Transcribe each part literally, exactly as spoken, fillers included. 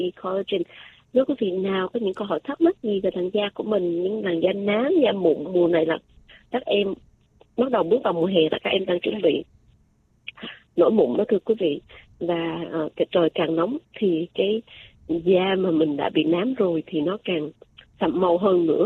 collagen. Nếu quý vị nào có những câu hỏi thắc mắc gì về làn da của mình, những làn da nám, da mụn, mùa này là các em bắt đầu bước vào mùa hè là các em đang chuẩn bị nổi mụn đó thưa quý vị. Và uh, cái trời càng nóng thì cái da mà mình đã bị nám rồi thì nó càng sậm màu hơn nữa.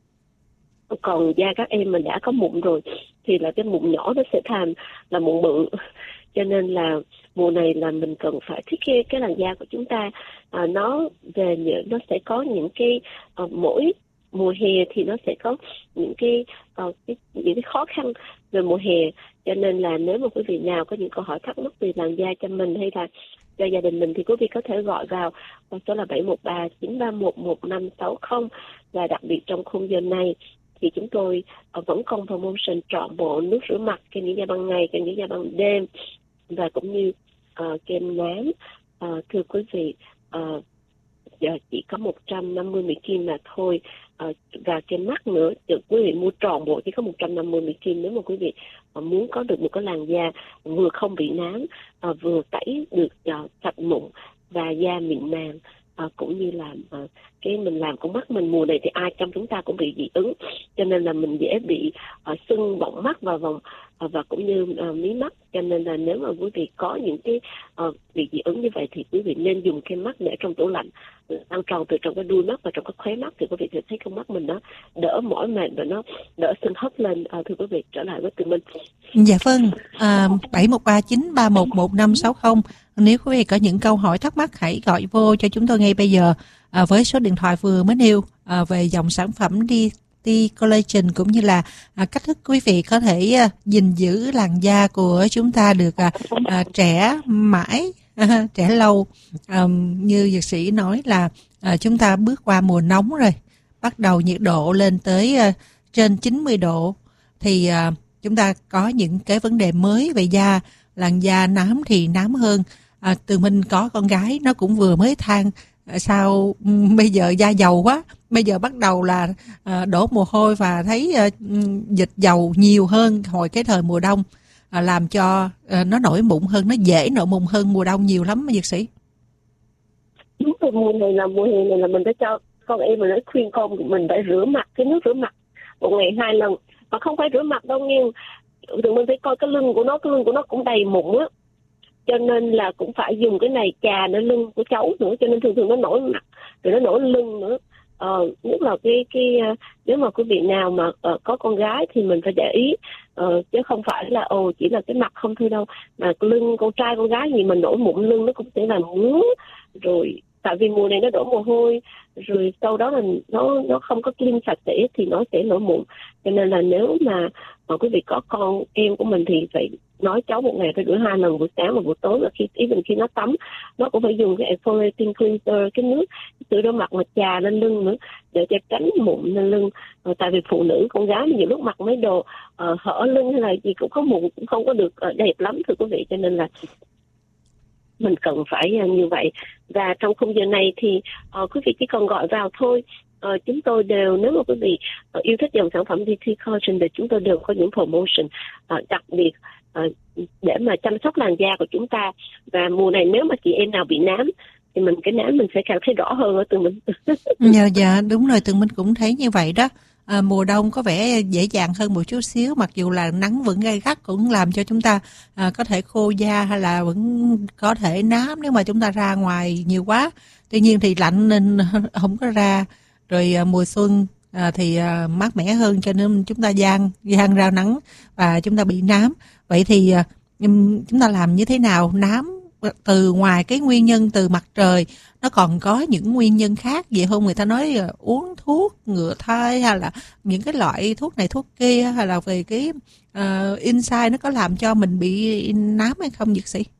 Còn da các em mình đã có mụn rồi thì là cái mụn nhỏ nó sẽ thành là mụn bự. Cho nên là mùa này là mình cần phải thiết kế cái làn da của chúng ta. À, nó về nó sẽ có những cái uh, mỗi mùa hè thì nó sẽ có những cái, uh, cái những cái khó khăn về mùa hè. Cho nên là nếu mà quý vị nào có những câu hỏi thắc mắc về làn da cho mình hay là cho gia đình mình thì quý vị có thể gọi vào số là bảy một ba chín ba một một năm sáu không. Và đặc biệt trong khung giờ này thì chúng tôi uh, vẫn còn promotion trọn bộ nước rửa mặt kem dưỡng da ban ngày, kem dưỡng da ban đêm và cũng như uh, kem nám. Uh, thưa quý vị, uh, giờ chỉ có một trăm năm mươi Mỹ Kim mà thôi. Uh, và kem mắt nữa, được quý vị mua trọn bộ chỉ có một trăm năm mươi Mỹ Kim nếu mà quý vị uh, muốn có được một cái làn da vừa không bị nám, uh, vừa tẩy được uh, sạch mụn và da mịn màng. À, cũng như là à, cái mình làm con mắt mình mùa này thì ai trong chúng ta cũng bị dị ứng, cho nên là mình dễ bị à, sưng bọng mắt và vòng à, và cũng như à, mí mắt. Cho nên là nếu mà quý vị có những cái à, bị dị ứng như vậy thì quý vị nên dùng kem mắt để trong tủ lạnh ăn tròn từ trong cái đuôi mắt và trong cái khóe mắt thì quý vị sẽ thấy con mắt mình nó đỡ mỏi mệt và nó đỡ sưng húp lên. À, thưa quý vị, trở lại với tụi mình. Dạ vâng, à, bảy một ba chín ba một một năm sáu không. Nếu quý vị có những câu hỏi thắc mắc hãy gọi vô cho chúng tôi ngay bây giờ à, với số điện thoại vừa mới nêu à, về dòng sản phẩm đê tê Collagen cũng như là à, cách thức quý vị có thể à, gìn giữ làn da của chúng ta được à, à, trẻ mãi, à, trẻ lâu. À, như dược sĩ nói là à, chúng ta bước qua mùa nóng rồi, bắt đầu nhiệt độ lên tới à, trên chín mươi độ thì à, chúng ta có những cái vấn đề mới về da, làn da nám thì nám hơn. À, Tường Minh có con gái nó cũng vừa mới than à, sao um, bây giờ da dầu quá, bây giờ bắt đầu là à, đổ mồ hôi và thấy à, dịch dầu nhiều hơn hồi cái thời mùa đông, à, làm cho à, nó nổi mụn hơn, nó dễ nổi mụn hơn mùa đông nhiều lắm dược sĩ. Đúng rồi, mùa này là mùa hè này là mình phải cho con em mình, nó khuyên con mình phải rửa mặt, cái nước rửa mặt một ngày hai lần, mà không phải rửa mặt đâu nghe. Tụi mình phải coi cái lưng của nó, cái lưng của nó cũng đầy mụn á, cho nên là cũng phải dùng cái này chà lên lưng của cháu nữa, cho nên thường thường nó nổi mặt rồi nó nổi lưng nữa. Ờ, nhất là cái cái nếu mà quý vị nào mà uh, có con gái thì mình phải để ý, uh, chứ không phải là ồ chỉ là cái mặt không thôi đâu, mà cái lưng con trai con gái gì mà nổi mụn lưng nó cũng sẽ làm ngứa rồi. Tại vì mùa này nó đổ mồ hôi rồi sau đó là nó nó không có clean sạch sẽ thì nó sẽ nổi mụn. Cho nên là nếu mà, mà quý vị có con em của mình thì phải nói cháu một ngày phải rửa hai lần, buổi sáng và buổi tối. Và khi even khi nó tắm nó cũng phải dùng cái exfoliating cleanser, cái nước tự rửa mặt mà chà lên lưng nữa để cho tránh mụn lên lưng. Ờ, tại vì phụ nữ con gái nhiều lúc mặc mấy đồ uh, hở lưng hay là gì cũng có mụn, cũng không có được uh, đẹp lắm thưa quý vị. Cho nên là mình cần phải uh, như vậy. Và trong khung giờ này thì uh, quý vị chỉ cần gọi vào thôi. Uh, chúng tôi đều, nếu mà quý vị uh, yêu thích dòng sản phẩm đê tê Collagen thì chúng tôi đều có những promotion uh, đặc biệt uh, để mà chăm sóc làn da của chúng ta. Và mùa này nếu mà chị em nào bị nám thì mình cái nám mình sẽ càng thấy rõ hơn ở Tường Minh. Dạ, dạ đúng rồi, Tường Minh cũng thấy như vậy đó. À, mùa đông có vẻ dễ dàng hơn một chút xíu, mặc dù là nắng vẫn gay gắt cũng làm cho chúng ta à, có thể khô da hay là vẫn có thể nám nếu mà chúng ta ra ngoài nhiều quá. Tuy nhiên thì lạnh nên không có ra. Rồi à, mùa xuân à, thì à, mát mẻ hơn cho nên chúng ta gian gian ra nắng và chúng ta bị nám. Vậy thì à, chúng ta làm như thế nào? Nám từ ngoài cái nguyên nhân từ mặt trời, nó còn có những nguyên nhân khác vậy không? Người ta nói uh, uống thuốc ngừa thai hay là những cái loại thuốc này thuốc kia, hay là về cái uh, inside nó có làm cho mình bị nám hay không dược sĩ?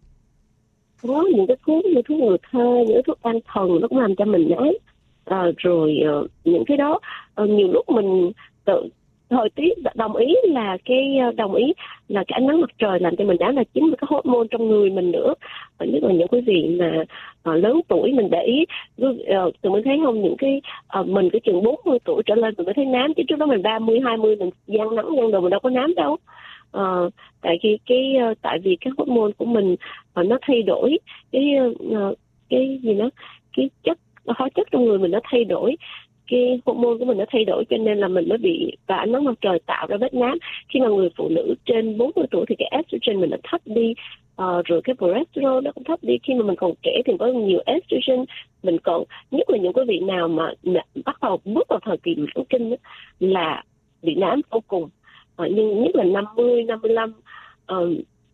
Có những cái thuốc như thuốc ngừa thai, những thuốc an thần nó cũng làm cho mình nám. À, rồi uh, những cái đó uh, nhiều lúc mình tự thời tiết đồng ý là cái đồng ý là cái ánh nắng mặt trời làm cho mình nám, là chính là cái hormone trong người mình nữa. Và nhất là những quý vị mà uh, lớn tuổi mình để ý, uh, tụi mình thấy không, những cái uh, mình cái chừng bốn mươi tuổi trở lên mình mới thấy nám, chứ trước đó mình ba mươi hai mươi mình gian nắng gian đồ mình đâu có nám đâu. Uh, tại khi cái uh, tại vì cái hormone của mình uh, nó thay đổi cái uh, cái gì đó cái chất hóa chất trong người mình nó thay đổi, cái hormone của mình nó thay đổi, cho nên là mình mới bị và ánh nắng mặt trời tạo ra vết nám. Khi mà người phụ nữ trên bốn mươi tuổi thì cái estrogen mình nó thấp đi, uh, rồi cái progesterone nó cũng thấp đi. Khi mà mình còn trẻ thì có nhiều estrogen, mình còn, nhất là những quý vị nào mà bắt đầu bước vào thời kỳ mãn kinh đó, là bị nám vô cùng. Uh, nhưng nhất là năm mươi, năm mươi lăm uh,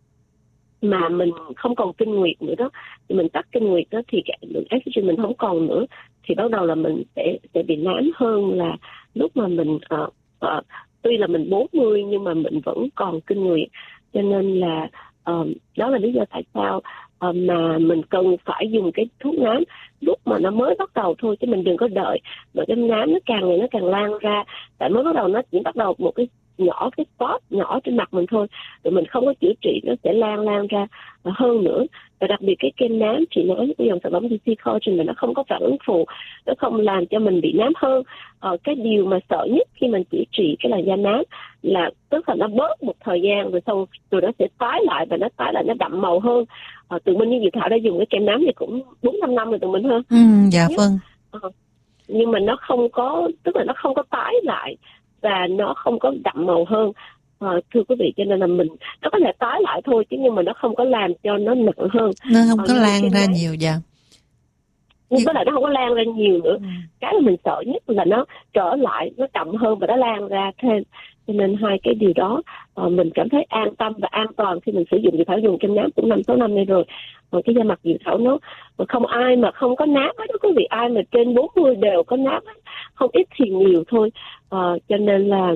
mà mình không còn kinh nguyệt nữa đó, thì mình tắt kinh nguyệt đó thì cái lượng estrogen mình không còn nữa, thì bắt đầu là mình sẽ sẽ bị nám hơn là lúc mà mình uh, uh, tuy là mình bốn mươi nhưng mà mình vẫn còn kinh nguyệt. Cho nên là uh, đó là lý do tại sao uh, mà mình cần phải dùng cái thuốc nám lúc mà nó mới bắt đầu thôi, chứ mình đừng có đợi mà cái nám nó càng ngày nó càng lan ra. Tại mới bắt đầu nó chỉ bắt đầu một cái nhỏ, cái spot nhỏ trên mặt mình thôi, rồi mình không có chữa trị nó sẽ lan lan ra hơn nữa. Và đặc biệt cái kem nám, chị nói cái dòng sản phẩm đê xê Collagen mà nó không có phản ứng phụ, nó không làm cho mình bị nám hơn. Ờ, cái điều mà sợ nhất khi mình chữa trị cái làn da nám là tức là nó bớt một thời gian rồi sau rồi nó sẽ tái lại, và nó tái lại nó đậm màu hơn. Ờ, tụi mình như Diệu Thảo đã dùng cái kem nám thì cũng bốn năm năm rồi tụi mình hơn. Ừ, dạ nhưng, vâng. ờ, nhưng mà nó không có, tức là nó không có tái lại và nó không có đậm màu hơn. À, thưa quý vị, cho nên là mình nó có thể tái lại thôi chứ nhưng mà nó không có làm cho nó nặng hơn, Nó không à, có lan ra đấy. nhiều. Dạ. Nhưng với lại nó không có lan ra nhiều nữa. Ừ. Cái mà mình sợ nhất là nó trở lại, nó chậm hơn và nó lan ra thêm. Cho nên hai cái điều đó à, mình cảm thấy an tâm và an toàn khi mình sử dụng. Diệu Thảo dùng kem nám cũng năm sáu năm nay rồi. À, cái da mặt Diệu Thảo nó không ai mà không có nám hết đó quý vị, ai mà trên bốn mươi đều có nám hết, không ít thì nhiều thôi. À, cho nên là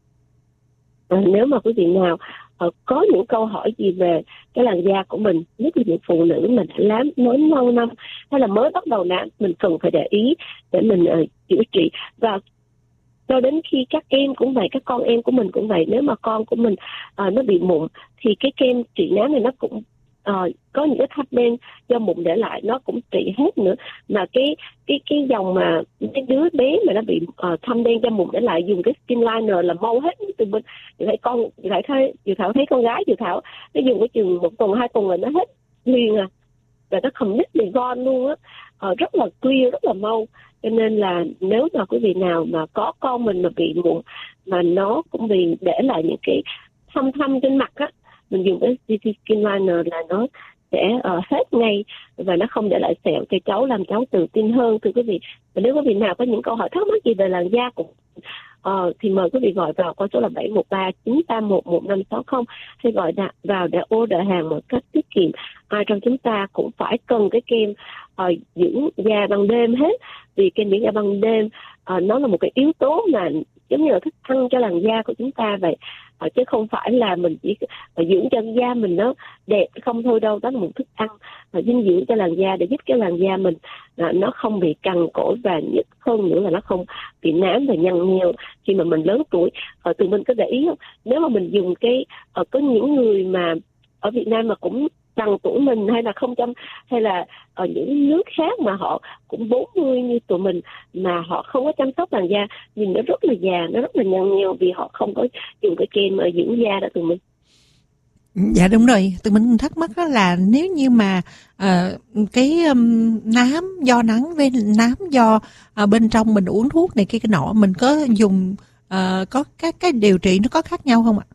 à, nếu mà quý vị nào à, có những câu hỏi gì về cái làn da của mình, nhất là những phụ nữ mà đã nám mới lâu năm hay là mới bắt đầu nám, mình cần phải để ý để mình uh, chữa trị. Và cho đến khi các em cũng vậy, các con em của mình cũng vậy, nếu mà con của mình uh, nó bị mụn thì cái kem trị nám này nó cũng uh, có những cái tháp đen do mụn để lại, nó cũng trị hết nữa. Mà cái cái cái dòng mà cái đứa bé mà nó bị uh, thâm đen do mụn để lại dùng cái skin liner là mau hết từ bên. Thì thấy con Diệu Thảo thấy Diệu Thảo thấy con gái Diệu Thảo nó dùng cái chừng một tuần hai tuần là nó hết liền à, và nó không nít liền gòn luôn á, uh, rất là clear, rất là mau. Cho nên là nếu mà quý vị nào mà có con mình mà bị mụn mà nó cũng bị để lại những cái thâm thâm trên mặt á, mình dùng cái đê xê Skin Liner là nó sẽ uh, hết ngay và nó không để lại sẹo cho cháu, làm cháu tự tin hơn. Thưa quý vị, và nếu quý vị nào có những câu hỏi thắc mắc gì về làn da của uh, thì mời quý vị gọi vào qua số là bảy một ba chín ba một một năm sáu không, hay gọi vào để order hàng một cách tiết kiệm. Ai trong chúng ta cũng phải cần cái kem uh, dưỡng da ban đêm hết, vì kem dưỡng da ban đêm uh, nó là một cái yếu tố mà giống như là thức ăn cho làn da của chúng ta vậy, à, chứ không phải là mình chỉ à, dưỡng cho da mình nó đẹp không thôi đâu. Đó là một thức ăn à, dinh dưỡng cho làn da để giúp cái làn da mình à, nó không bị cằn cỗi, và nhất hơn nữa là nó không bị nám và nhăn nheo khi mà mình lớn tuổi. À, tụi mình có để ý không, nếu mà mình dùng cái à, có những người mà ở Việt Nam mà cũng bằng tuổi mình hay là không chăm hay là ở những nước khác mà họ cũng bốn mươi như tụi mình mà họ không có chăm sóc làn da, nhìn nó rất là già, nó rất là nhăn nheo vì họ không có dùng cái kem dưỡng da đó tụi mình. Dạ đúng rồi, tụi mình thắc mắc đó là nếu như mà uh, cái um, nám do nắng với nám do uh, bên trong mình uống thuốc này kia cái nọ, mình có dùng uh, có các cái điều trị nó có khác nhau không ạ?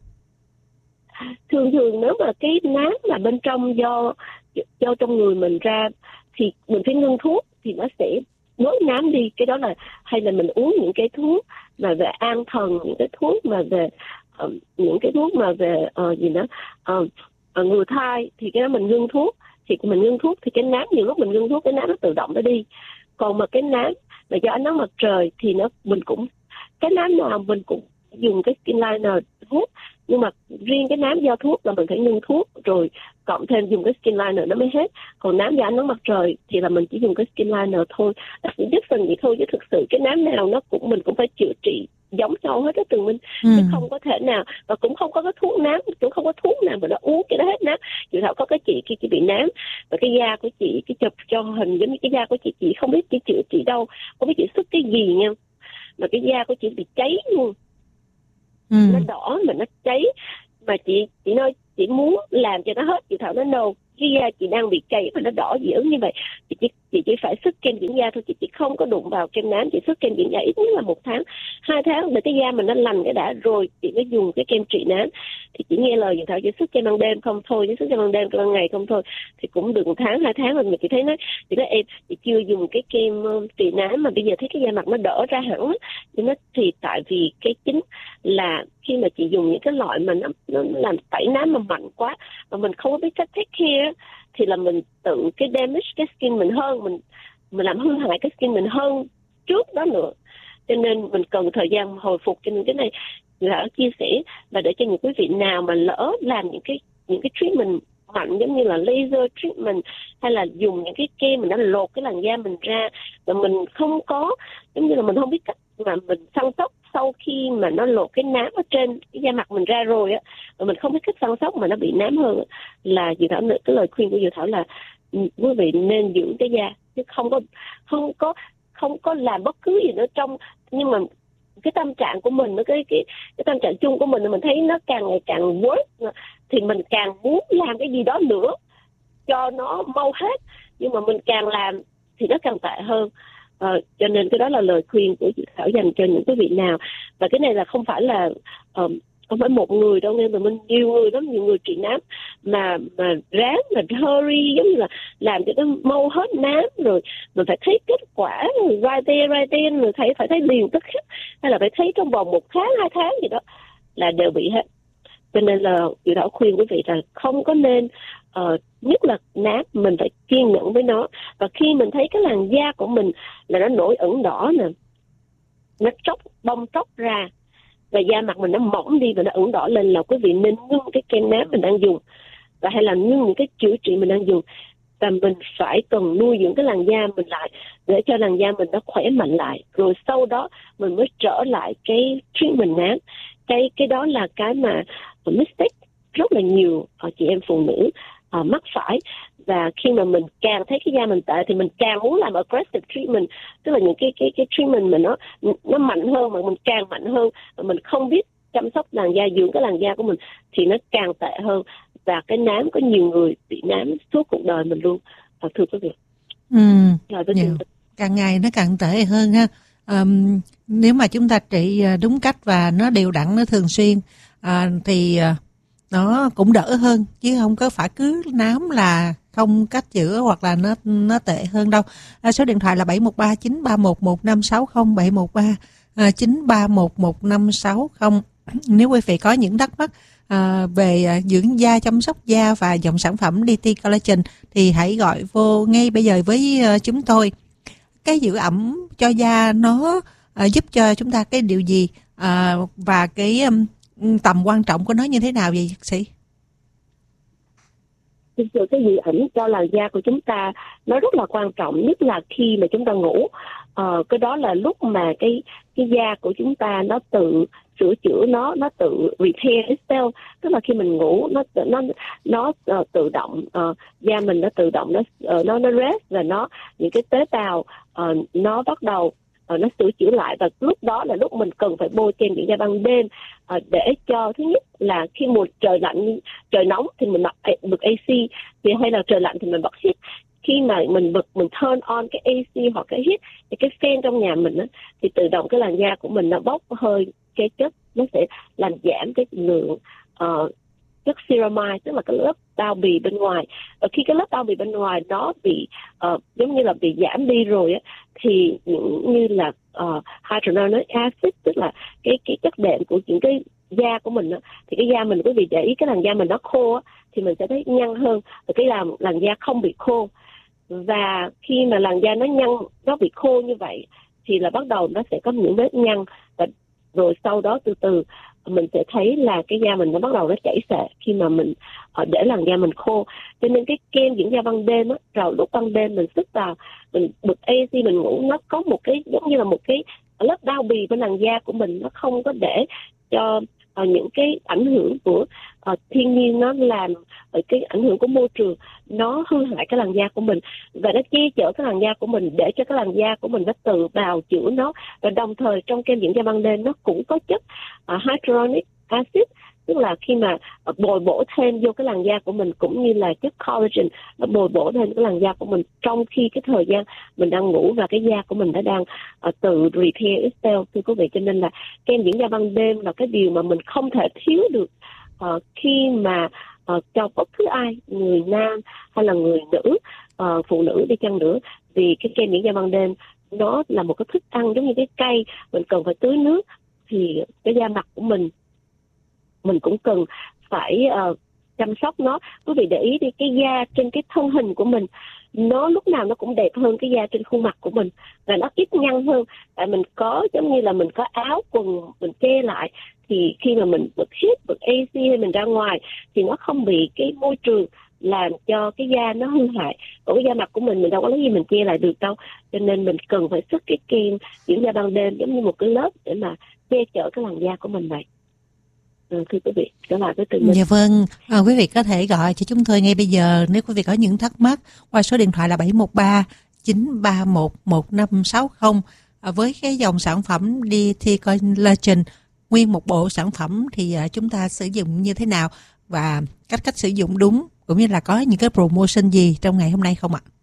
Thường thường nếu mà cái nám là bên trong do do trong người mình ra thì mình phải ngưng thuốc thì nó sẽ bớt nám đi. Cái đó là hay là mình uống những cái thuốc mà về an thần, những cái thuốc mà về uh, những cái thuốc mà về uh, gì đó uh, uh, ngừa thai thì cái đó mình ngưng thuốc, thì mình ngưng thuốc thì cái nám nhiều lúc mình ngưng thuốc cái nám nó tự động nó đi. Còn mà cái nám mà do ánh nắng mặt trời thì nó mình cũng cái nám nào mình cũng dùng cái skin liner hết, nhưng mà riêng cái nám do thuốc là mình phải ngưng thuốc rồi cộng thêm dùng cái skin liner nó mới hết. Còn nám do ánh nắng mặt trời thì là mình chỉ dùng cái skin liner thôi. Nó chỉ giúp phần vậy thôi, chứ thực sự cái nám nào nó cũng mình cũng phải chữa trị giống nhau hết đó Tường Minh. Ừ. Chứ không có thể nào, và cũng không có cái thuốc nám, cũng không có thuốc nào mà nó uống cái đó hết nám. Chị Thảo có cái chị kia chị bị nám và cái da của chị, cái chụp cho hình giống như cái da của chị, chị không biết chị chữa trị đâu, không biết chị sức cái gì nha, mà cái da của chị bị cháy luôn. Ừ. Nó đỏ mà nó cháy, mà chị chị nói chị chị muốn làm cho nó hết. Chị Thảo nói no, cái da chị đang bị cháy và nó đỏ dị ứng như vậy, chị chỉ, chị chỉ phải sức kem dưỡng da thôi, chị chỉ không có đụng vào kem nám, chị sức kem dưỡng da ít nhất là một tháng, hai tháng để cái da mình nó lành cái đã rồi chị mới dùng cái kem trị nám. Thì chị nghe lời Chị Thảo, chỉ sức kem ban đêm không thôi, chứ sức kem ban đêm ban ngày không thôi, thì cũng được một tháng hai tháng rồi. Mà chị thấy nói, chị nói em chị chưa dùng cái kem trị nám mà bây giờ thấy cái da mặt nó đỡ ra hẳn. Thì nó thì tại vì cái chính là khi mà chị dùng những cái loại mà nó, nó làm tẩy nám mà mạnh quá mà mình không có biết cách take care, thì là mình tự cái damage cái skin mình hơn, mình mình làm hư hại cái skin mình hơn trước đó nữa. Cho nên mình cần thời gian hồi phục. Cho nên cái này là chia sẻ và để cho những quý vị nào mà lỡ làm những cái những cái treatment mạnh giống như là laser treatment hay là dùng những cái kem mình đã lột cái làn da mình ra và mình không có giống như là mình không biết cách mà mình săn sóc sau khi mà nó lột cái nám ở trên cái da mặt mình ra rồi á, mà mình không biết cách săn sóc mà nó bị nám hơn, là Diệu Thảo, cái lời khuyên của Diệu Thảo là quý vị nên dưỡng cái da chứ không có không có không có làm bất cứ gì nữa trong. Nhưng mà cái tâm trạng của mình, cái cái cái tâm trạng chung của mình mình thấy nó càng ngày càng worse, thì mình càng muốn làm cái gì đó nữa cho nó mau hết, nhưng mà mình càng làm thì nó càng tệ hơn. Ờ, cho nên cái đó là lời khuyên của chị Thảo dành cho những quý vị nào. Và cái này là không phải là um, không phải một người đâu nghe, mà mình nhiều người lắm, nhiều người trị nám mà mà ráng là hurry, giống như là làm cho nó mau hết nám, rồi mình phải thấy kết quả rồi right there right there, rồi thấy phải thấy liền tức khắc, hay là phải thấy trong vòng một tháng hai tháng gì đó là đều bị hết. Cho nên là chị Thảo khuyên quý vị là không có nên uh, nhất là nám mình phải kiên nhẫn với nó. Và khi mình thấy cái làn da của mình là nó nổi ửng đỏ nè, nó tróc bong tróc ra và da mặt mình nó mỏng đi và nó ửng đỏ lên, là quý vị nên ngưng cái kem nám mình đang dùng và hay là ngưng những cái chữa trị mình đang dùng. Và mình phải cần nuôi dưỡng cái làn da mình lại để cho làn da mình nó khỏe mạnh lại, rồi sau đó mình mới trở lại cái treatment nám. Cái cái đó là cái mà mistake rất là nhiều ở chị em phụ nữ uh, mắc phải. Và khi mà mình càng thấy cái da mình tệ thì mình càng muốn làm aggressive treatment, tức là những cái cái cái treatment mà nó nó mạnh hơn, mà mình càng mạnh hơn mà mình không biết chăm sóc làn da, dưỡng cái làn da của mình thì nó càng tệ hơn. Và cái nám, có nhiều người bị nám suốt cuộc đời mình luôn, à, thưa quý vị. Ừ, nhiều, càng ngày nó càng tệ hơn ha. Um, nếu mà chúng ta trị đúng cách và nó đều đặn, nó thường xuyên à, thì nó cũng đỡ hơn, chứ không có phải cứ nám là không cách chữa hoặc là nó nó tệ hơn đâu. À, số điện thoại là bảy một ba chín ba một một năm sáu không, bảy một ba chín ba một một năm sáu không. Nếu quý vị có những thắc mắc à, về à, dưỡng da, chăm sóc da và dòng sản phẩm đê tê Collagen thì hãy gọi vô ngay bây giờ với uh, chúng tôi. Cái giữ ẩm cho da nó à, giúp cho chúng ta cái điều gì à, và cái um, tầm quan trọng của nó như thế nào vậy Dược sĩ? Thực sự cái giữ ẩm cho làn da của chúng ta nó rất là quan trọng, nhất là khi mà chúng ta ngủ. Ờ, cái đó là lúc mà cái cái da của chúng ta nó tự sửa chữa, nó nó tự repair itself, tức là khi mình ngủ nó nó nó uh, tự động uh, da mình nó tự động nó uh, nó nó rest, và nó những cái tế bào uh, nó bắt đầu uh, nó sửa chữa lại. Và lúc đó là lúc mình cần phải bôi kem dưỡng da ban đêm uh, để cho thứ nhất là khi mùa trời lạnh, trời nóng thì mình bật bật a xê, thì hay là trời lạnh thì mình bật heat. Khi mà mình bật mình turn on cái a xê hoặc cái heat, cái fan trong nhà mình á, thì tự động cái làn da của mình nó bốc hơi cái chất, nó sẽ làm giảm cái lượng uh, chất ceramide, tức là cái lớp bao bì bên ngoài. Và khi cái lớp bao bì bên ngoài nó bị uh, giống như là bị giảm đi rồi á, thì những như là uh, hyalurononic acid, tức là cái cái chất đệm của những cái da của mình á, thì cái da mình, quý vị để ý cái làn da mình nó khô á, thì mình sẽ thấy nhăn hơn, và cái làm làn da không bị khô. Và khi mà làn da nó nhăn, nó bị khô như vậy thì là bắt đầu nó sẽ có những vết nhăn, và rồi sau đó từ từ mình sẽ thấy là cái da mình nó bắt đầu nó chảy xệ khi mà mình uh, để làn da mình khô. Cho nên cái kem dưỡng da ban đêm á, rồi lúc ban đêm mình sức vào, mình bật a xê mình ngủ, nó có một cái giống như là một cái lớp bao bì bên làn da của mình, nó không có để cho uh, những cái ảnh hưởng của uh, thiên nhiên nó làm, uh, cái ảnh hưởng của môi trường nó hư hại cái làn da của mình, và nó che chở cái làn da của mình để cho cái làn da của mình nó tự bào chữa nó. Và đồng thời trong kem dưỡng da ban đêm nó cũng có chất uh, hyaluronic acid, tức là khi mà bồi bổ thêm vô cái làn da của mình, cũng như là chất collagen nó bồi bổ thêm cái làn da của mình trong khi cái thời gian mình đang ngủ và cái da của mình đã đang uh, tự repair itself, thưa quý vị. Cho nên là kem dưỡng da ban đêm là cái điều mà mình không thể thiếu được uh, khi mà uh, cho bất cứ ai, người nam hay là người nữ, uh, phụ nữ đi chăng nữa, vì cái kem dưỡng da ban đêm nó là một cái thức ăn giống như cái cây, mình cần phải tưới nước, thì cái da mặt của mình mình cũng cần phải uh, chăm sóc nó. Quý vị để ý đi, cái da trên cái thân hình của mình nó lúc nào nó cũng đẹp hơn cái da trên khuôn mặt của mình, và nó ít nhăn hơn. Tại mình có giống như là mình có áo quần mình che lại, thì khi mà mình bật heat, bật a xê hay mình ra ngoài thì nó không bị cái môi trường làm cho cái da nó hư hại. Còn cái da mặt của mình mình đâu có lấy gì mình che lại được đâu, cho nên mình cần phải sức cái kem dưỡng da ban đêm giống như một cái lớp để mà che chở cái làn da của mình vậy. Ừ, thưa quý vị, đó là cái từ mình. Dạ vâng, à, quý vị có thể gọi cho chúng tôi ngay bây giờ nếu quý vị có những thắc mắc qua số điện thoại là bảy một ba chín ba một một năm sáu không. À, với cái dòng sản phẩm đê tê Collagen, nguyên một bộ sản phẩm thì à, chúng ta sử dụng như thế nào và cách cách sử dụng đúng, cũng như là có những cái promotion gì trong ngày hôm nay không ạ?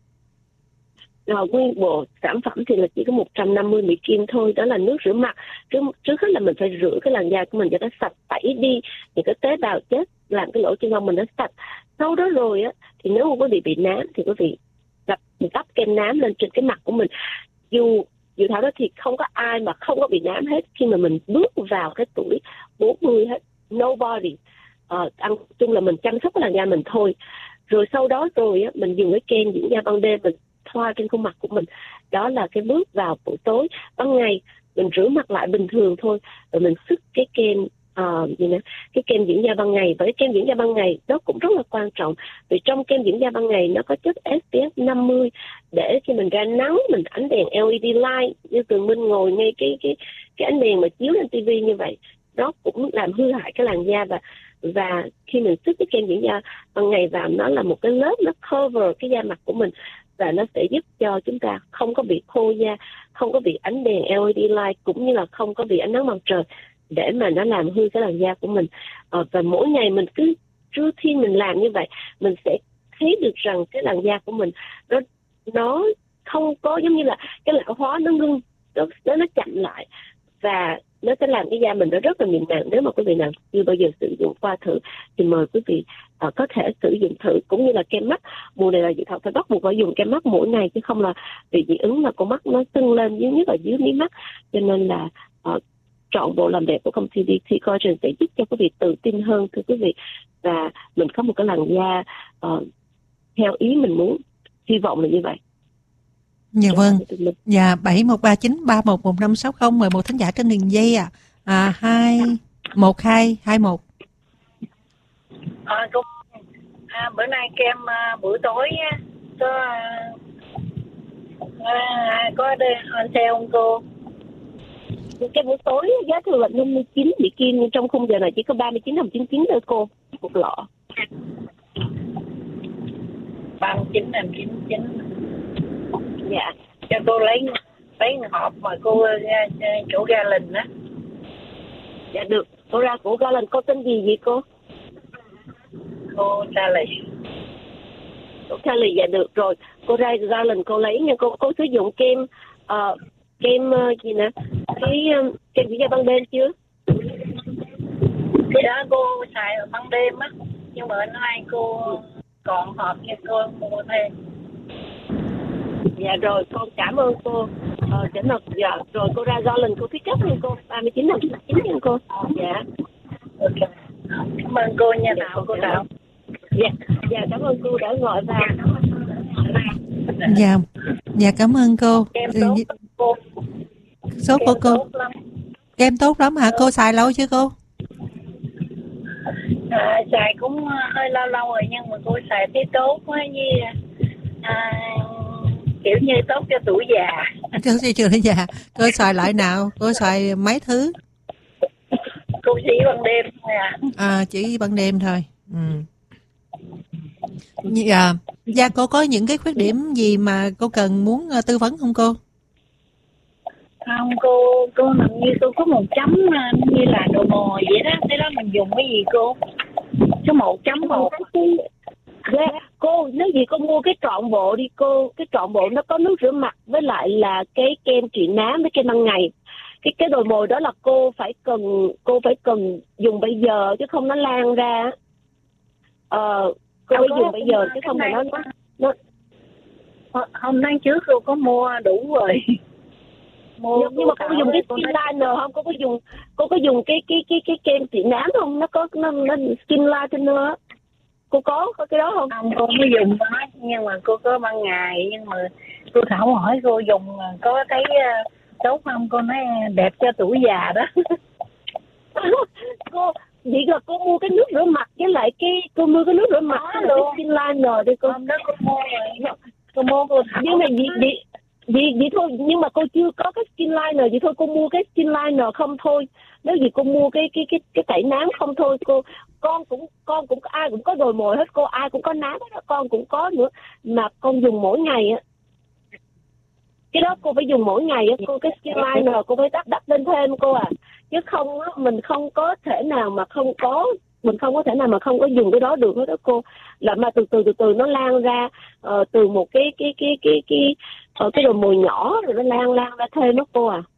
Rồi, nguyên bộ sản phẩm thì là chỉ có một trăm năm mươi mỹ kim thôi, đó là nước rửa mặt. Trước, trước hết là mình phải rửa cái làn da của mình cho nó sạch, tẩy đi những cái tế bào chết làm cái lỗ chân lông mình nó sạch. Sau đó rồi á, thì nếu quý vị bị nám thì quý vị đắp đắp kem nám lên trên cái mặt của mình. Dù dù thảo đó thì không có ai mà không có bị nám hết khi mà mình bước vào cái tuổi bốn mươi hết, nobody. Ờ, ăn chung là mình chăm sóc cái làn da mình thôi. Rồi sau đó rồi á, mình dùng cái kem dưỡng da ban đêm mình thoa trên khuôn mặt của mình. Đó là cái bước vào buổi tối. Ban ngày mình rửa mặt lại bình thường thôi, rồi mình sức cái kem uh, gì nữa, cái kem dưỡng da ban ngày. Và cái kem dưỡng da ban ngày nó cũng rất là quan trọng, vì trong kem dưỡng da ban ngày nó có chất ét pê ép năm mươi, để khi mình ra nắng, mình ánh đèn lờ e đê light như Tường Minh ngồi ngay cái cái cái ánh đèn mà chiếu lên tivi như vậy, nó cũng làm hư hại cái làn da. Và và khi mình sức cái kem dưỡng da ban ngày vào, nó là một cái lớp nó cover cái da mặt của mình, và nó sẽ giúp cho chúng ta không có bị khô da, không có bị ánh đèn lờ e đê light, cũng như là không có bị ánh nắng mặt trời để mà nó làm hư cái làn da của mình. À, và mỗi ngày mình cứ trước khi mình làm như vậy, mình sẽ thấy được rằng cái làn da của mình nó nó không có giống như là cái lão hóa nó ngưng, nó nó chậm lại, và nó sẽ làm cái da mình nó rất là mịn màng. Nếu mà quý vị nào chưa bao giờ sử dụng qua thử thì mời quý vị uh, có thể sử dụng thử. Cũng như là kem mắt, mùa này là dự thật phải bắt buộc phải dùng kem mắt mỗi ngày, chứ không là bị dị ứng là con mắt nó sưng lên dưới, nhất là dưới mí mắt. Cho nên là uh, chọn bộ làm đẹp của công ty đê tê Collagen sẽ giúp cho quý vị tự tin hơn, thưa quý vị, và mình có một cái làn da uh, theo ý mình muốn. Hy vọng là như vậy. Dạ vâng. Dạ, bảy một ba chín ba một một năm sáu không. Mời một thính giả trên đường dây à. À, hai một hai hai một. À, cô, à, bữa nay kem à, buổi tối á, có à, có đi on sale không cô? Cái buổi tối giá thường là năm mươi chín mỹ kim, nhưng trong khung giờ này chỉ có ba mươi chín đồng chín chín thôi cô, một lọ. ba mươi chín đồng chín chín. Dạ. Cho cô lấy lấy hộp mà cô ra chỗ Garland á. Dạ được. Cô ra của Garland, cô tên gì vậy cô? Cô Sally. Cô Sally, dạ được rồi. Cô ra Garland cô lấy nha cô. Cô sử dụng kem uh, kem uh, gì nè, cái um, kem dưỡng da ban đêm chưa? Cái đó cô xài ở ban đêm á, nhưng mà hôm nay cô còn hộp cho cô mua thêm. Dạ rồi, con cảm ơn cô. Ờ, để mà dạ rồi cô ra Garland cô pick up luôn cô, ba mươi chín đồng chín chín nha cô. Dạ. Ok. Cảm ơn cô nha. Dạ, Thảo, cô Thảo. Dạ, dạ cảm ơn cô đã gọi vào. Dạ, dạ cảm ơn cô. Kem tốt cô. Số của cô. Kem tốt lắm hả? Cô xài lâu chưa cô? À, xài cũng hơi lâu lâu rồi, nhưng mà cô xài thấy tốt quá, như à, kiểu như tốt cho tuổi già. Cho gì chưa già? Cô xài loại nào? Cô xài mấy thứ? Cô chỉ ban đêm thôi à. À, chỉ ban đêm thôi. Ừ. Dạ, dạ cô có những cái khuyết điểm gì mà cô cần muốn tư vấn không cô? Không, cô cô làm như cô có một chấm như là đồ mồi vậy đó. Thế đó mình dùng cái gì cô? Số một chấm một. Yeah. Cô nếu gì cô mua cái trọn bộ đi cô, cái trọn bộ nó có nước rửa mặt với lại là cái kem trị nám với kem ban ngày. Cái cái đồi mồi đó là cô phải cần cô phải cần dùng bây giờ chứ không nó lan ra. Ờ, cô phải dùng bây giờ chứ không là nó nó, nó... Hôm tháng trước cô có mua đủ rồi. Mua, nhưng, nhưng mà cô có dùng cái skin liner không? Cô có dùng cô có dùng cái cái cái cái kem trị nám không? Nó có nó, nó skin liner á. Cô có có cái đó không? Không, cô mới dùng đó, nhưng mà cô có ban ngày, nhưng mà cô Thảo hỏi cô dùng có thấy tốt không? Cô nói đẹp cho tuổi già đó. Cô vậy là cô mua cái nước rửa mặt với lại cái cô mua cái nước rửa mặt với lại cái skin liner đi cô. Hôm đó cô mua rồi. Cô mua cô Thảo. Nhưng mà vậy vậy vậy vậy thôi, nhưng mà cô chưa có cái skin liner, vậy thôi cô mua cái skin liner không thôi. Nếu gì cô mua cái cái cái cái tẩy nám không thôi cô. Con cũng con cũng ai cũng có đồi mồi hết cô, ai cũng có nám hết, con cũng có nữa, mà con dùng mỗi ngày á. Cái đó cô phải dùng mỗi ngày á cô, cái skin liner cô phải đắp đắp lên thêm cô à, chứ không á mình không có thể nào mà không có mình không có thể nào mà không có dùng cái đó được hết đó cô. Là mà từ từ từ từ nó lan ra uh, từ một cái cái cái cái cái ở uh, cái đồi mồi nhỏ rồi nó lan lan ra thêm đó cô à.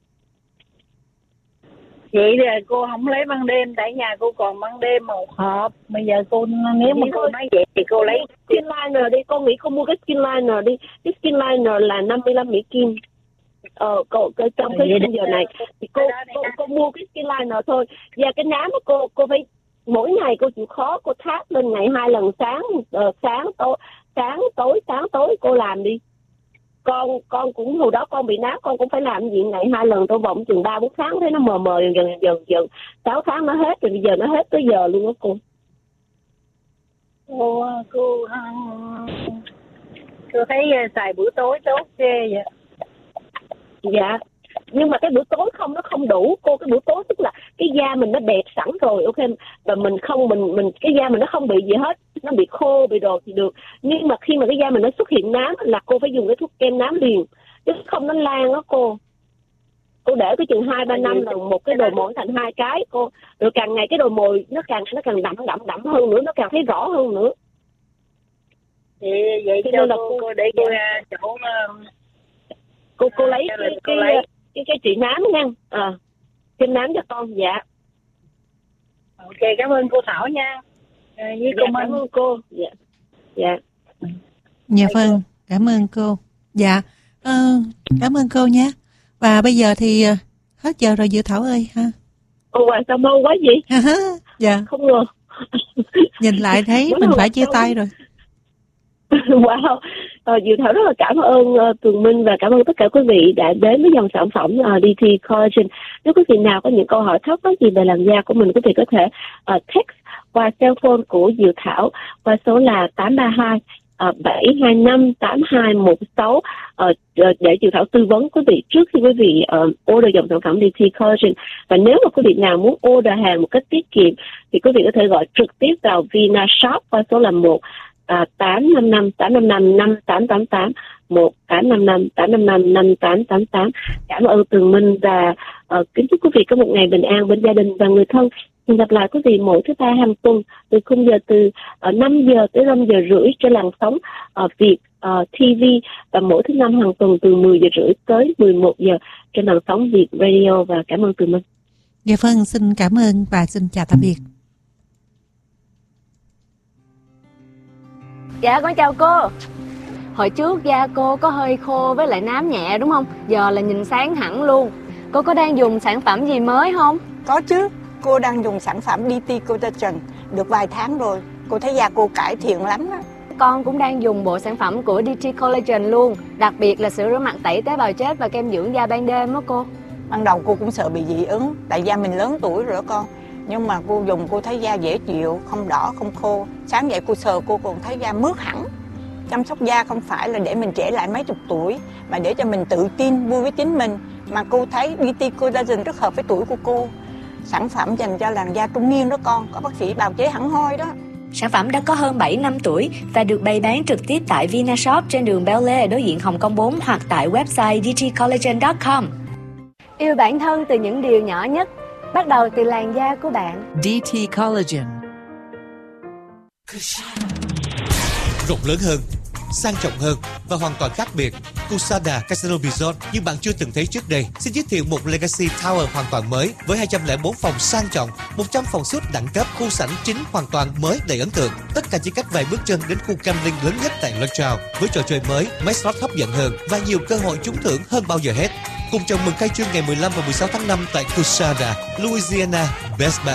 Vậy thì cô không lấy ban đêm, tại nhà cô còn ban đêm một hộp. Bây giờ cô nếu mà cô nói vậy thì cô lấy skin liner đi. Con nghĩ cô mua cái skin liner đi. Cái skin liner là năm mươi lăm Mỹ Kim. Ờ, cô, cô, trong cái giờ này thì cô, cô, cô mua cái skin liner thôi. Và cái nám của cô, cô phải mỗi ngày cô chịu khó, cô thác lên ngày hai lần sáng, uh, sáng tối, sáng tối, sáng tối cô làm đi. Con con cũng hồi đó con bị nám, con cũng phải làm gì ngày hai lần, tôi vọng chừng ba bốn tháng thấy nó mờ mờ dần dần dần dần sáu tháng nó hết rồi, bây giờ nó hết tới giờ luôn đó cô. Cô cô cô thấy xài buổi tối tốt ghê vậy. Dạ, nhưng mà cái bữa tối không nó không đủ cô. Cái bữa tối tức là cái da mình nó đẹp sẵn rồi, ok, và mình không mình mình cái da mình nó không bị gì hết, nó bị khô bị đồ thì được, nhưng mà khi mà cái da mình nó xuất hiện nám là cô phải dùng cái thuốc kem nám liền, chứ không nó lan đó cô. Cô để cái chừng hai ba năm là một cái đồi mồi thành hai cái cô, rồi càng ngày cái đồi mồi nó càng nó càng đậm đậm đậm hơn nữa, nó càng thấy rõ hơn nữa. Vậy vậy cho là cô, cô để cô ra chỗ cô cô lấy cái cái, cái lấy cái cái trị nám nha, à, kem nám cho con. Dạ. Ok, cảm ơn cô Thảo nha. À, với dạ, cô cảm ơn cô. Dạ. Dạ. Dạ vâng, cảm ơn cô. Dạ, ờ, cảm ơn cô nhé. Và bây giờ thì hết giờ rồi Diệu Thảo ơi ha. Ồ, sao mau quá vậy? Dạ. Không ngờ. Nhìn lại thấy mình phải chia tay rồi. Wow. Ờ, Diệu Thảo rất là cảm ơn uh, Tường Minh và cảm ơn tất cả quý vị đã đến với dòng sản phẩm uh, đê tê Collagen. Nếu quý vị nào có những câu hỏi thắc mắc gì về làn da của mình, quý vị có thể uh, text qua cell phone của Diệu Thảo qua số là tám ba hai bảy hai năm tám hai một sáu uh, để Diệu Thảo tư vấn quý vị trước khi quý vị uh, order dòng sản phẩm đê tê Collagen. Và nếu mà quý vị nào muốn order hàng một cách tiết kiệm thì quý vị có thể gọi trực tiếp vào VinaShop qua số là một À, tám năm năm tám năm năm năm tám tám tám một tám năm năm tám năm năm năm tám tám tám. Cảm ơn Tường Minh và uh, kính chúc quý vị có một ngày bình an bên gia đình và người thân. Hẹn gặp lại quý vị mỗi thứ ba hàng tuần từ khung giờ từ uh, năm giờ tới năm giờ rưỡi trên làn sóng uh, Việt uh, ti vi, và mỗi thứ năm hàng tuần từ mười giờ rưỡi tới mười một giờ trên làn sóng Việt Radio. Và cảm ơn Tường Minh. Dạ vâng, xin cảm ơn và xin chào tạm biệt. Dạ con chào cô. Hồi trước da cô có hơi khô với lại nám nhẹ đúng không? Giờ là nhìn sáng hẳn luôn. Cô có đang dùng sản phẩm gì mới không? Có chứ, cô đang dùng sản phẩm đê tê Collagen được vài tháng rồi. Cô thấy da cô cải thiện lắm đó. Con cũng đang dùng bộ sản phẩm của đê tê Collagen luôn. Đặc biệt là sữa rửa mặt tẩy tế bào chết và kem dưỡng da ban đêm đó cô. Ban đầu cô cũng sợ bị dị ứng, tại da mình lớn tuổi rồi đó con. Nhưng mà cô dùng cô thấy da dễ chịu, không đỏ, không khô. Sáng dậy cô sờ cô còn thấy da mướt hẳn. Chăm sóc da không phải là để mình trẻ lại mấy chục tuổi, mà để cho mình tự tin, vui với chính mình. Mà cô thấy đê tê Collagen rất hợp với tuổi của cô. Sản phẩm dành cho làn da trung niên đó con, có bác sĩ bào chế hẳn hoi đó. Sản phẩm đã có hơn bảy năm tuổi và được bày bán trực tiếp tại VinaShop trên đường Bel Air đối diện Hồng Kông bốn hoặc tại website d t collagen chấm com. Yêu bản thân từ những điều nhỏ nhất, bắt đầu từ làn da của bạn. đê tê Collagen. Rộng lớn hơn, sang trọng hơn và hoàn toàn khác biệt. Kusada Casino Resort như bạn chưa từng thấy trước đây xin giới thiệu một Legacy Tower hoàn toàn mới với hai trăm lẻ bốn phòng sang trọng, một trăm phòng suite đẳng cấp, khu sảnh chính hoàn toàn mới đầy ấn tượng. Tất cả chỉ cách vài bước chân đến khu camping lớn nhất tại Leuchars với trò chơi mới, máy slot hấp dẫn hơn và nhiều cơ hội trúng thưởng hơn bao giờ hết. Cùng chào mừng khai trương ngày mười lăm và mười sáu tháng năm tại Kusada, Louisiana, Best Bet.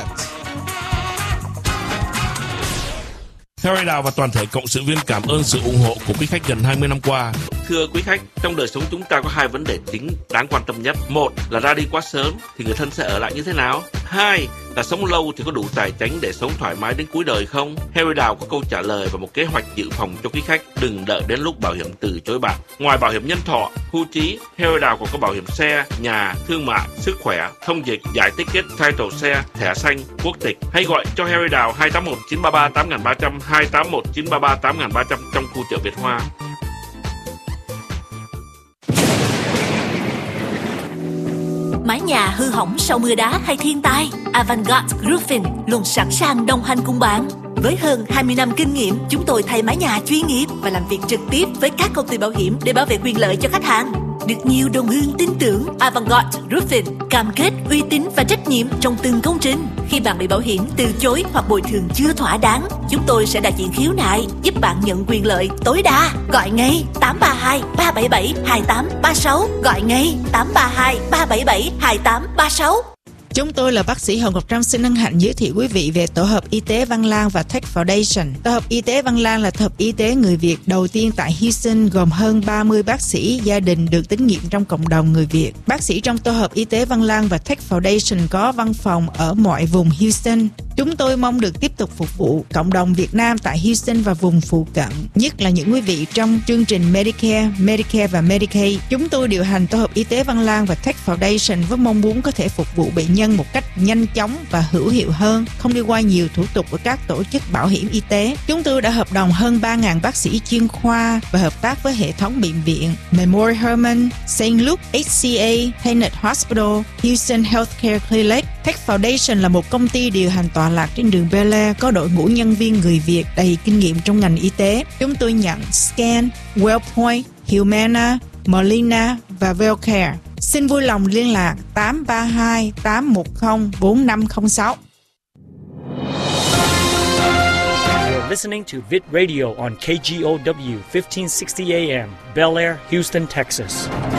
Harry Đào và toàn thể cộng sự viên cảm ơn sự ủng hộ của quý khách gần hai mươi năm qua. Thưa quý khách, trong đời sống chúng ta có hai vấn đề chính đáng quan tâm nhất. Một là ra đi quá sớm thì người thân sẽ ở lại như thế nào? Hai là sống lâu thì có đủ tài chính để sống thoải mái đến cuối đời không? Harry Đào có câu trả lời và một kế hoạch dự phòng cho quý khách. Đừng đợi đến lúc bảo hiểm từ chối bạn. Ngoài bảo hiểm nhân thọ, hưu trí, Harry Đào còn có bảo hiểm xe, nhà, thương mại, sức khỏe, thông dịch, giải ticket, title xe, thẻ xanh, quốc tịch. Hãy gọi cho Harry Đào hai tám một chín ba ba tám ba không không, hai tám một chín ba ba tám ba không không trong khu chợ Việt Hoa. Mái nhà hư hỏng sau mưa đá hay thiên tai, Avantgarde Roofing luôn sẵn sàng đồng hành cùng bạn. Với hơn hai mươi năm kinh nghiệm, chúng tôi thay mái nhà chuyên nghiệp và làm việc trực tiếp với các công ty bảo hiểm để bảo vệ quyền lợi cho khách hàng. Được nhiều đồng hương tin tưởng, Avantgarde Roofing cam kết uy tín và trách nhiệm trong từng công trình. Khi bạn bị bảo hiểm từ chối hoặc bồi thường chưa thỏa đáng, chúng tôi sẽ đại diện khiếu nại, giúp bạn nhận quyền lợi tối đa. Gọi ngay tám ba hai ba bảy bảy hai tám ba sáu, gọi ngay tám ba hai ba bảy bảy hai tám ba sáu. Chúng tôi là bác sĩ Hồng Ngọc Trâm xin hân hạnh giới thiệu quý vị về Tổ hợp Y tế Văn Lang và Tech Foundation. Tổ hợp Y tế Văn Lang là tổ hợp y tế người Việt đầu tiên tại Houston, gồm hơn ba mươi bác sĩ gia đình được tín nhiệm trong cộng đồng người Việt. Bác sĩ trong Tổ hợp Y tế Văn Lang và Tech Foundation có văn phòng ở mọi vùng Houston. Chúng tôi mong được tiếp tục phục vụ cộng đồng Việt Nam tại Houston và vùng phụ cận, nhất là những quý vị trong chương trình Medicare, Medicare và Medicaid. Chúng tôi điều hành Tổ hợp Y tế Văn Lang và Tech Foundation với mong muốn có thể phục vụ bệnh nhân một cách nhanh chóng và hữu hiệu hơn, không đi qua nhiều thủ tục của các tổ chức bảo hiểm y tế. Chúng tôi đã hợp đồng hơn ba nghìn bác sĩ chuyên khoa và hợp tác với hệ thống bệnh viện Memorial Hermann, Saint Luke, hát xê a, Tenet Hospital, Houston Healthcare Clinic. Tech Foundation là một công ty điều hành tọa lạc trên đường Bel Air, có đội ngũ nhân viên người Việt đầy kinh nghiệm trong ngành y tế. Chúng tôi nhận Scan, Wellpoint, Humana, Molina và Wellcare. Xin vui lòng liên lạc tám ba hai tám một không bốn năm không sáu. You're listening to Vit Radio on K G O W fifteen sixty A M, Bel Air, Houston, Texas.